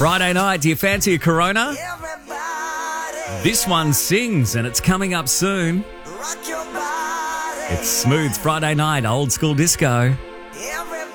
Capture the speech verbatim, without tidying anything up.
Friday night, do you fancy a Corona? This one sings and it's coming up soon. It's Smooth Friday night, old school disco.